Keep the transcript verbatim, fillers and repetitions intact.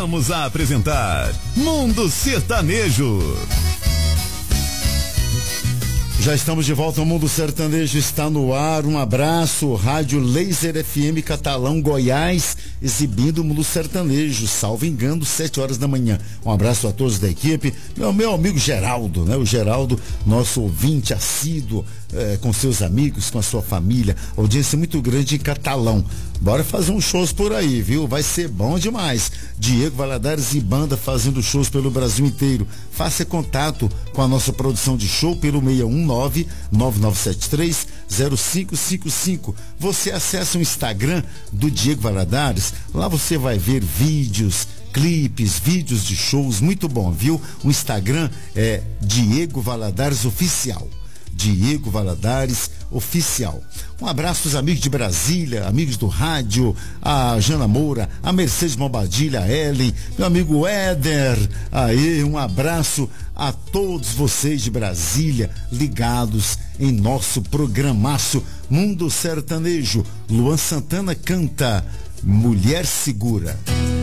Voltamos a apresentar Mundo Sertanejo. Já estamos de volta, o Mundo Sertanejo está no ar. Um abraço, Rádio Laser F M Catalão, Goiás, exibindo o Mundo Sertanejo, salvo engano, sete horas da manhã. Um abraço a todos da equipe. Meu, meu amigo Geraldo, né? O Geraldo, nosso ouvinte assíduo, é, com seus amigos, com a sua família. Audiência muito grande em Catalão. Bora fazer uns shows por aí, viu? Vai ser bom demais. Diego Valadares e banda fazendo shows pelo Brasil inteiro. Faça contato com a nossa produção de show pelo seis um nove, nove nove sete três, zero cinco cinco cinco. Você acessa o Instagram do Diego Valadares. Lá você vai ver vídeos, clipes, vídeos de shows, muito bom, viu? O Instagram é Diego Valadares Oficial. Diego Valadares Oficial. Um abraço aos amigos de Brasília, amigos do rádio, a Jana Moura, a Mercedes Mobadilha, a Ellen, meu amigo Éder. Aí, um abraço a todos vocês de Brasília, ligados em nosso programaço Mundo Sertanejo. Luan Santana canta Mulher Segura.